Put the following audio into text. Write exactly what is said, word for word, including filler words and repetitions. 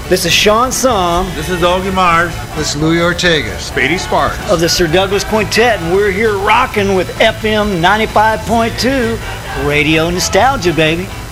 This is Sean Somm. This is Augie Mars. This is Louis Ortega. Spady Sparks. Of the Sir Douglas Quintet, and we're here rocking with F M ninety-five point two Radio Nostalgia, baby.